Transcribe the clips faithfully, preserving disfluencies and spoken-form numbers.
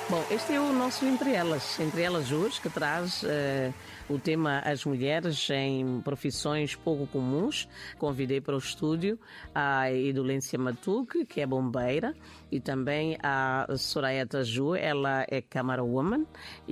Bom, este é o nosso Entre Elas, Entre Elas hoje, que traz uh, o tema As Mulheres em Profissões Pouco Comuns. Convidei para o estúdio a Idolência Matuque, que é bombeira, e também a Soraya Taju, ela é Camera Woman,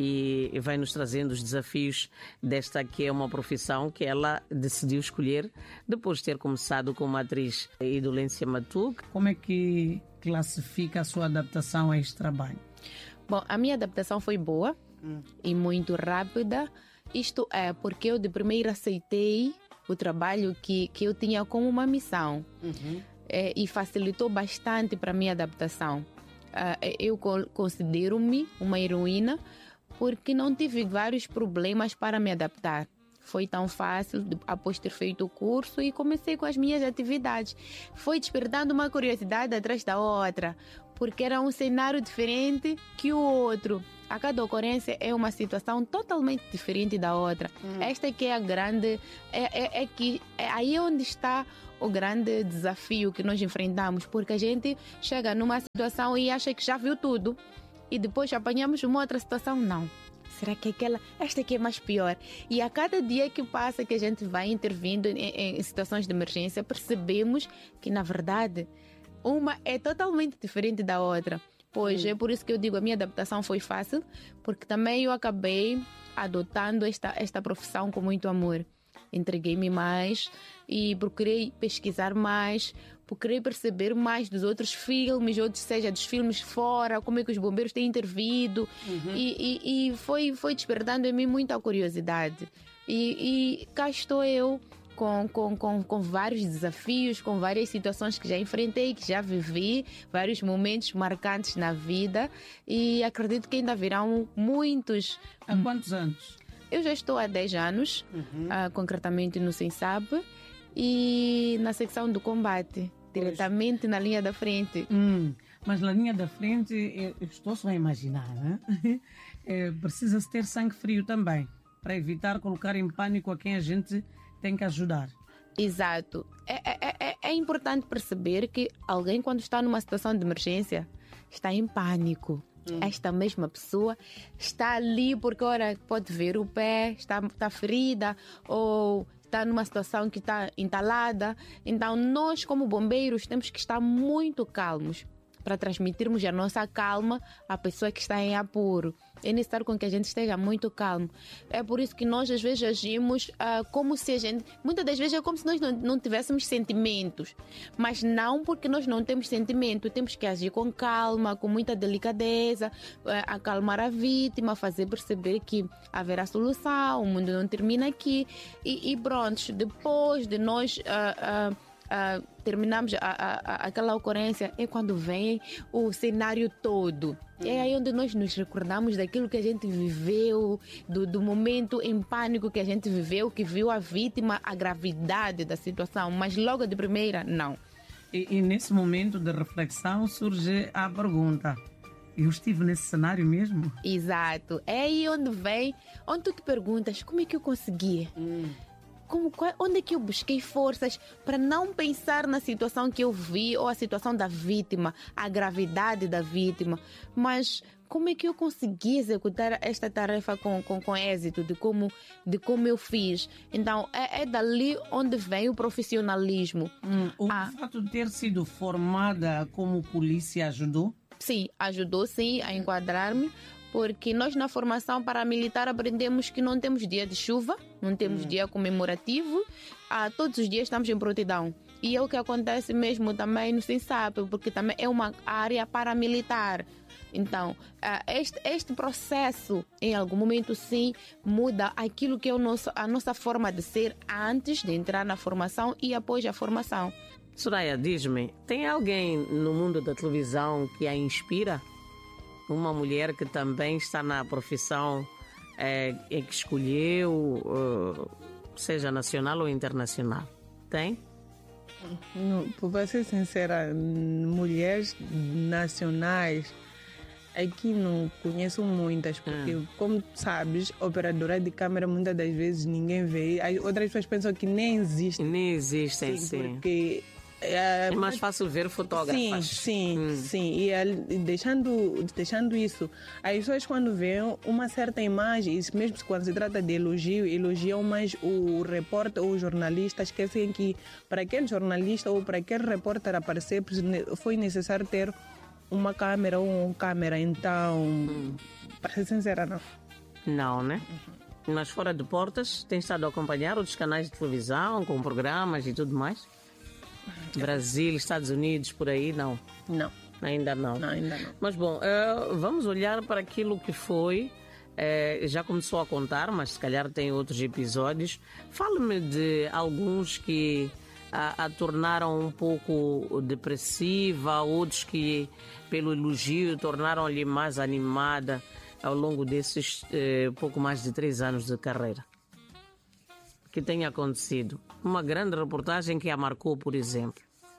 e vai nos trazendo os desafios desta que é uma profissão que ela decidiu escolher depois de ter começado como atriz. Idolência Matuque. Como é que classifica a sua adaptação a este trabalho? Bom, a minha adaptação foi boa hum. e muito rápida. Isto é porque eu de primeira aceitei o trabalho que, que eu tinha como uma missão. Uhum. É, e facilitou bastante para a minha adaptação. É, eu considero-me uma heroína porque não tive vários problemas para me adaptar. Foi tão fácil após ter feito o curso e comecei com as minhas atividades. Foi despertando uma curiosidade atrás da outra, porque era um cenário diferente que o outro. A cada ocorrência é uma situação totalmente diferente da outra. Hum. Esta que é a grande... É, é, é, que, é aí onde está o grande desafio que nós enfrentamos, porque a gente chega numa situação e acha que já viu tudo. E depois apanhamos uma outra situação, não. Será que aquela, esta aqui é mais pior? E a cada dia que passa que a gente vai intervindo em, em situações de emergência, percebemos que, na verdade, uma é totalmente diferente da outra. Pois hum. é por isso que eu digo, a minha adaptação foi fácil, porque também eu acabei adotando esta, esta profissão com muito amor. Entreguei-me mais e procurei pesquisar mais, procurei perceber mais dos outros filmes, ou seja, dos filmes fora, como é que os bombeiros têm intervido. Uhum. E, e, e foi, foi despertando em mim muita curiosidade. E, e cá estou eu com, com, com, com vários desafios, com várias situações que já enfrentei, que já vivi, vários momentos marcantes na vida, e acredito que ainda virão muitos. Há quantos anos? Eu já estou há dez anos, uhum. uh, concretamente no SENSAP e na secção do combate, diretamente pois. Na linha da frente. Hum, mas na linha da frente, eu, eu estou só a imaginar, né? é, precisa-se ter sangue frio também, para evitar colocar em pânico a quem a gente tem que ajudar. Exato. É, é, é, é importante perceber que alguém, quando está numa situação de emergência, está em pânico. Hum. Esta mesma pessoa está ali porque, ora, pode ver o pé, está, está ferida ou está numa situação que está entalada. Então, nós, como bombeiros, temos que estar muito calmos para transmitirmos a nossa calma à pessoa que está em apuro. É necessário com que a gente esteja muito calmo. É por isso que nós, às vezes, agimos uh, como se a gente... Muitas das vezes é como se nós não, não tivéssemos sentimentos. Mas não porque nós não temos sentimento. Temos que agir com calma, com muita delicadeza, uh, acalmar a vítima, fazer perceber que haverá solução, o mundo não termina aqui. E, e pronto, depois de nós... Uh, uh, Uh, terminamos a, a, a, aquela ocorrência, é quando vem o cenário todo. Hum. É aí onde nós nos recordamos daquilo que a gente viveu, do, do momento em pânico que a gente viveu, que viu a vítima, a gravidade da situação, mas logo de primeira, não. E, e nesse momento de reflexão surge a pergunta: eu estive nesse cenário mesmo? Exato. É aí onde vem, onde tu te perguntas, como é que eu consegui? Hum. Como, onde é que eu busquei forças para não pensar na situação que eu vi ou a situação da vítima, a gravidade da vítima, mas como é que eu consegui executar esta tarefa com, com, com êxito, de como, de como eu fiz? Então, é, é dali onde vem o profissionalismo. Hum, o ah, fato de ter sido formada como polícia ajudou? Sim, ajudou sim a enquadrar-me. Porque nós na formação paramilitar aprendemos que não temos dia de chuva, não temos hum. dia comemorativo, ah, todos os dias estamos em prontidão. E é o que acontece mesmo também no SENSAP, porque também é uma área paramilitar. Então, ah, este, este processo, em algum momento sim, muda aquilo que é o nosso, a nossa forma de ser antes de entrar na formação e após a formação. Soraya, diz-me, tem alguém no mundo da televisão que a inspira? Uma mulher que também está na profissão é, é que escolheu, uh, seja nacional ou internacional. Tem? Para ser sincera, mulheres nacionais aqui não conheço muitas, porque, hum. como sabes, operadora de câmera muitas das vezes ninguém vê. Outras pessoas pensam que nem existem. Nem existem, sim. sim. Porque É, É mais fácil ver fotógrafas. Sim, sim, Hum. sim. E ali, deixando, deixando isso, as pessoas quando veem uma certa imagem, isso mesmo quando se trata de elogio, elogiam mais o repórter ou o jornalista, esquecem que para aquele jornalista ou para aquele repórter aparecer foi necessário ter uma câmera ou um câmera. Então, hum. para ser sincera, não. Não, né? Uhum. Mas fora de portas, tem estado a acompanhar outros canais de televisão com programas e tudo mais? Brasil, Estados Unidos, por aí, não? Não. Ainda não. Não, ainda não. Mas bom, uh, vamos olhar para aquilo que foi. Uh, já começou a contar, mas se calhar tem outros episódios. Fale-me de alguns que a, a tornaram um pouco depressiva, outros que, pelo elogio, tornaram-lhe mais animada ao longo desses uh, pouco mais de três anos de carreira. Que tenha acontecido. Uma grande reportagem que a marcou, por exemplo.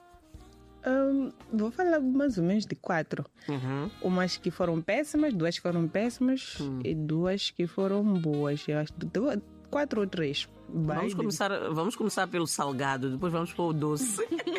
Um, vou falar mais ou menos de quatro. Uhum. Umas que foram péssimas, duas que foram péssimas hum. e duas que foram boas. Eu acho que quatro ou três. Vamos começar, vamos começar pelo salgado, depois vamos para o doce.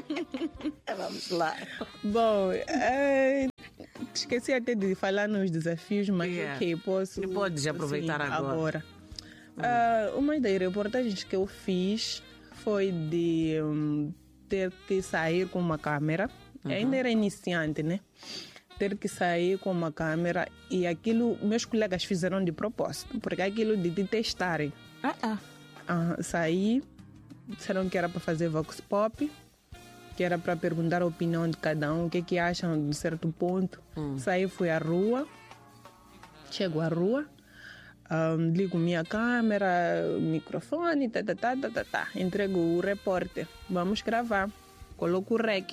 Vamos lá. Bom, é, esqueci até de falar nos desafios, mas yeah. ok, posso... E podes aproveitar sim, agora. agora. Uh, uma das reportagens que eu fiz foi de um, ter que sair com uma câmera. Uhum. Ainda era iniciante, né? Ter que sair com uma câmera e aquilo meus colegas fizeram de propósito, porque aquilo de te testarem. Ah, ah. Uh, saí, disseram que era para fazer vox pop, que era para perguntar a opinião de cada um, o que, que acham de certo ponto. Hum. Saí, fui à rua, chego à rua. Um, ligo minha câmera, microfone, tá, tá, tá, tá, tá, tá. Entrego o repórter. Vamos gravar. Coloco o rec.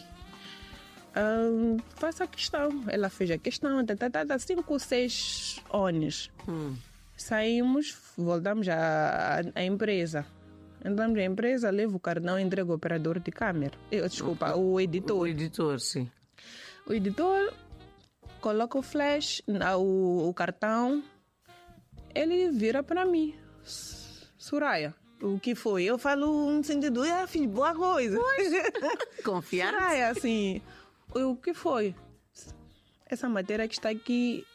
Um, faço a questão. Ela fez a questão, tá, tá, tá, tá, cinco, seis ones. Hum. Saímos, voltamos à, à empresa. Entramos na empresa, levo o cartão e entrego o operador de câmera. Eu, desculpa, o editor. O editor, sim. O editor coloca o flash, o, o cartão. Ele vira para mim, Soraya, o que foi? Eu falo no sentido, ah, fiz boa coisa. Confiar? Soraya, assim, o que foi? Essa matéria que está aqui,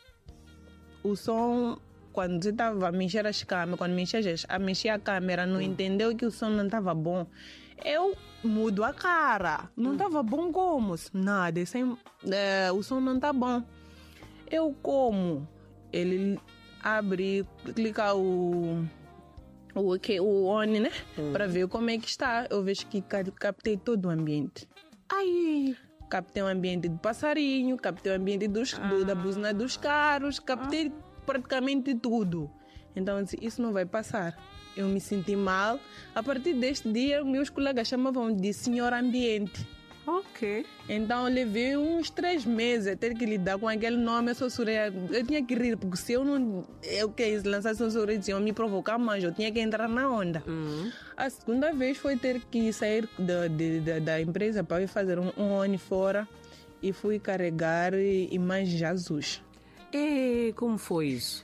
o som, quando você estava a mexer as câmeras, quando mexer, a mexer a câmera, não hum. entendeu que o som não estava bom. Eu mudo a cara, não estava hum. bom como? Nada, sem, é, o som não está bom. Eu como? Ele... abre, clica o o, okay, o on, né? Hum. Para ver como é que está. Eu vejo que captei todo o ambiente. Ai! Captei o ambiente do passarinho, captei o ambiente dos, ah. do, da buzina dos carros, captei ah. praticamente tudo. Então, isso não vai passar. Eu me senti mal. A partir deste dia, meus colegas chamavam de senhor ambiente. Ok. Então eu levei uns três meses a ter que lidar com aquele nome. Eu sou Soraya. Eu tinha que rir, porque se eu não eu que lançasse um Soraya, iam me provocar mais. Eu tinha que entrar na onda. Uhum. A segunda vez foi ter que sair da, de, da, da empresa para ir fazer um, um ano fora e fui carregar imagens Jesus. E como foi isso?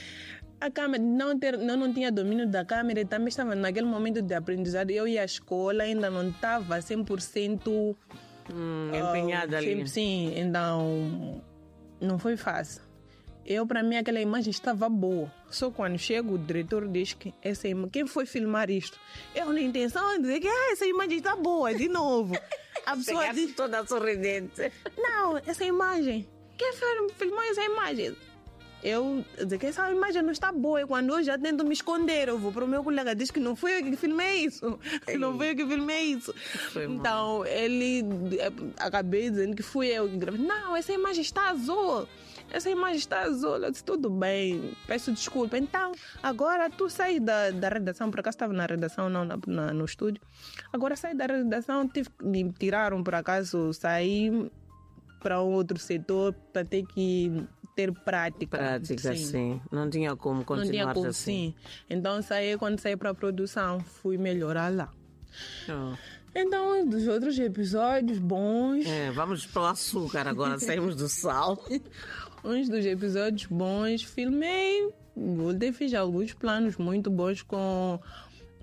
A câmera, não, ter, não, não tinha domínio da câmera, também estava naquele momento de aprendizado. Eu ia à escola, ainda não estava cem por cento hum, empenhada uh, ali. Sim, então não foi fácil. Eu, para mim, aquela imagem estava boa. Só quando chega o diretor diz que essa imagem, quem foi filmar isto? Eu, na intenção de dizer que ah, essa imagem está boa, de novo. A pessoa diz toda sorridente. Não, essa imagem. Quem filmou essa imagem? Eu dizer que essa imagem não está boa. E quando eu já tento me esconder, eu vou para o meu colega, diz que não fui eu que filmei isso. Ei. Não fui eu que filmei isso. Foi então, mal. Ele acabei dizendo que fui eu que gravei. Não, essa imagem está azul. Essa imagem está azul. Eu disse, tudo bem, peço desculpa. Então, agora tu sai da, da redação, por acaso estava na redação, não na, na, no estúdio. Agora sai da redação, tive, me tiraram por acaso, saí para um outro setor para ter que ter prática. Prática, sim. sim. Não tinha como continuar Não tinha como, assim. Sim. Então, saí, quando saí para a produção, fui melhorar lá. Oh. Então, dos outros episódios bons... É, vamos para o açúcar agora, saímos do sal. Uns dos episódios bons, filmei, voltei, fiz alguns planos muito bons com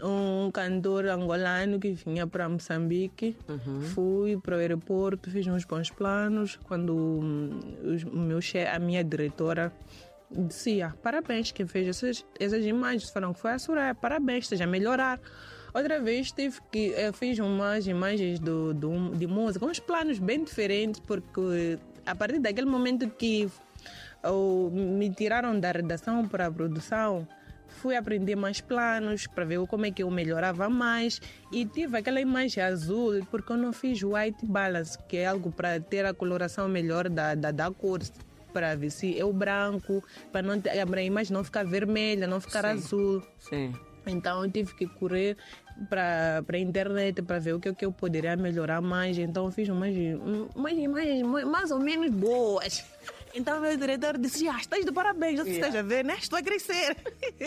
um cantor angolano que vinha para Moçambique. Uhum. Fui para o aeroporto, fiz uns bons planos. Quando os, o meu chefe, a minha diretora dizia: parabéns, quem fez essas, essas imagens foram que foi a Soraya, parabéns, esteja a melhorar. Outra vez tive que, eu fiz umas imagens do, do, de música, uns planos bem diferentes, porque a partir daquele momento que eu, me tiraram da redação para a produção, fui aprender mais planos para ver como é que eu melhorava mais, e tive aquela imagem azul porque eu não fiz white balance, que é algo para ter a coloração melhor da, da, da cor, para ver se é o branco, para não ter, a imagem não ficar vermelha, não ficar Sim. azul. Sim. Então eu tive que correr para a internet para ver o que, o que eu poderia melhorar mais. Então eu fiz umas, umas imagens mais ou menos boas. Então meu diretor disse: ah, estás de parabéns, já yeah. esteja a ver, né? Estou a crescer.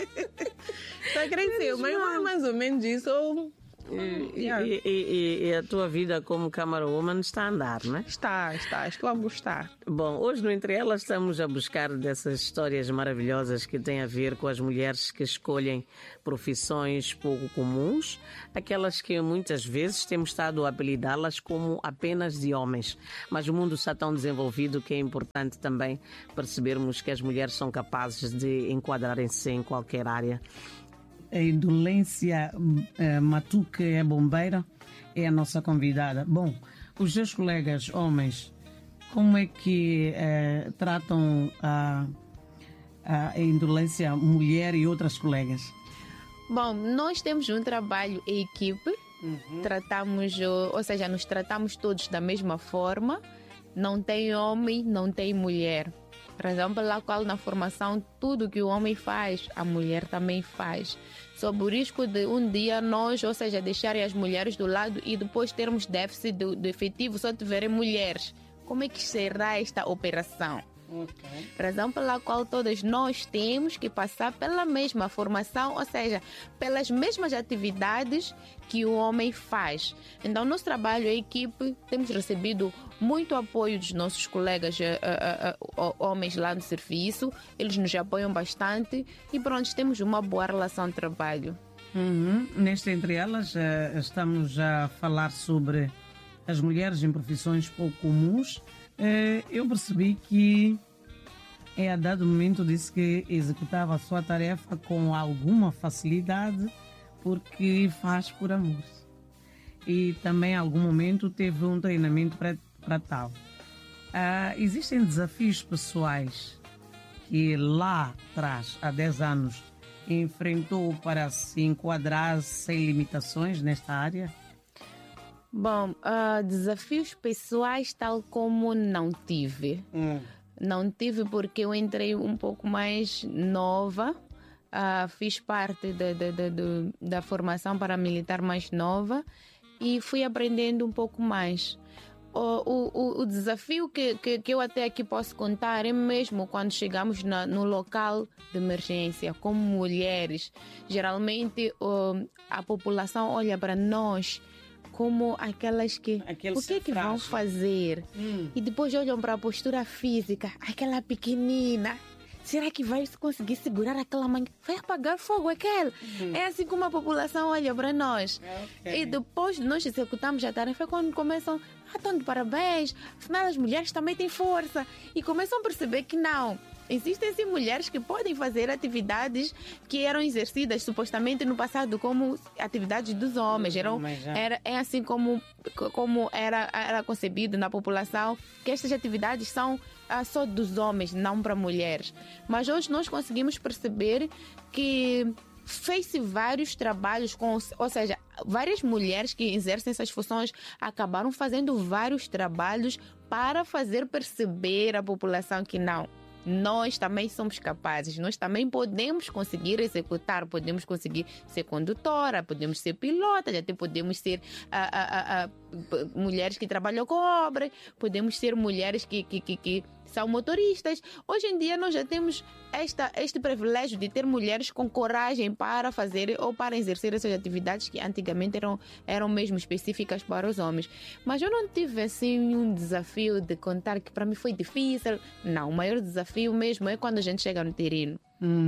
Estou a crescer, mas mais ou menos isso. Eu... E, yeah. e, e, e a tua vida como camerawoman está a andar, não é? Está, está, estou a gostar. Bom, hoje no Entre Elas estamos a buscar dessas histórias maravilhosas que têm a ver com as mulheres que escolhem profissões pouco comuns, aquelas que muitas vezes temos estado a apelidá-las como apenas de homens. Mas o mundo está tão desenvolvido que é importante também percebermos que as mulheres são capazes de enquadrarem-se em qualquer área. A Indolência uh, Matu, que é bombeira, é a nossa convidada. Bom, os seus colegas homens, como é que uh, tratam a, a indolência mulher e outras colegas? Bom, nós temos um trabalho em equipe, uhum. tratamos, ou seja, nos tratamos todos da mesma forma, não tem homem, não tem mulher. Razão pela qual na formação tudo que o homem faz, a mulher também faz. Sob o risco de um dia nós, ou seja, deixarem as mulheres do lado e depois termos déficit de, de efetivo só tiverem mulheres. Como é que será esta operação? Okay. Razão pela qual todas nós temos que passar pela mesma formação, ou seja, pelas mesmas atividades que o homem faz. Então, nosso trabalho em equipe, temos recebido muito apoio dos nossos colegas uh, uh, uh, homens lá no serviço, eles nos apoiam bastante e pronto, temos uma boa relação de trabalho. Uhum. Neste Entre Elas, uh, estamos a falar sobre as mulheres em profissões pouco comuns. Eu percebi que é a dado momento disse que executava a sua tarefa com alguma facilidade porque faz por amor. E também em algum momento teve um treinamento para, para tal. Ah, existem desafios pessoais que lá atrás, há dez anos, enfrentou para se enquadrar sem limitações nesta área? Bom, uh, desafios pessoais tal como não tive. Hum. Não tive porque eu entrei um pouco mais nova, uh, fiz parte de, de, de, de, da formação paramilitar mais nova e fui aprendendo um pouco mais. O, o, o desafio que, que, que eu até aqui posso contar é mesmo quando chegamos na, no local de emergência, como mulheres. Geralmente uh, a população olha para nós como aquelas que, Aquele o que é que vão fazer? Hum. E depois olham para a postura física, aquela pequenina. Será que vai conseguir segurar aquela mãe? Vai apagar fogo aquele? Hum. É assim como a população olha para nós. Okay. E depois de nós executarmos a tarefa, é quando começam, ah, estão de parabéns, afinal as mulheres também têm força. E começam a perceber que não. Existem sim mulheres que podem fazer atividades que eram exercidas supostamente no passado como atividades dos homens. Eram, era, é assim como, como era, era concebido na população, que estas atividades são ah, só dos homens, não para mulheres. Mas hoje nós conseguimos perceber que fez-se vários trabalhos, com, ou seja, várias mulheres que exercem essas funções acabaram fazendo vários trabalhos para fazer perceber à população que não. Nós também somos capazes, nós também podemos conseguir executar, podemos conseguir ser condutora, podemos ser pilota, até podemos ser ah, ah, ah, mulheres que trabalham com obra, podemos ser mulheres que, que, que, que são motoristas. Hoje em dia nós já temos esta, este privilégio de ter mulheres com coragem para fazer ou para exercer essas atividades que antigamente eram, eram mesmo específicas para os homens. Mas eu não tive assim um desafio de contar que para mim foi difícil. Não, o maior desafio mesmo é quando a gente chega no terreno. Hum.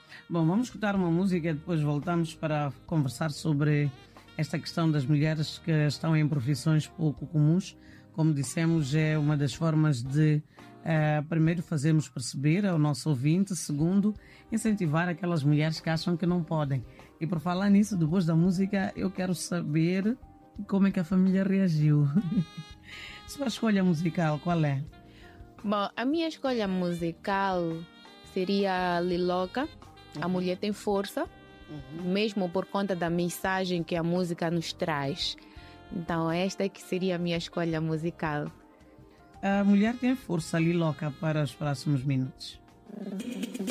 Bom, vamos escutar uma música e depois voltamos para conversar sobre esta questão das mulheres que estão em profissões pouco comuns. Como dissemos, é uma das formas de, uh, primeiro, fazermos perceber ao nosso ouvinte, segundo, incentivar aquelas mulheres que acham que não podem. E por falar nisso, depois da música, eu quero saber como é que a família reagiu. Sua escolha musical, qual é? Bom, a minha escolha musical seria Liloca, uhum. A Mulher Tem Força, uhum. Mesmo por conta da mensagem que a música nos traz. Então, esta é que seria a minha escolha musical. A Mulher Tem Força, Liloca, para os próximos minutos.